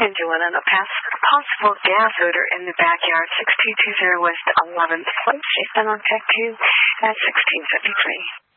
And Joanna, the possible gas odor in the backyard, 6220 West 11th Place. She's been on Tech 2 at 1653.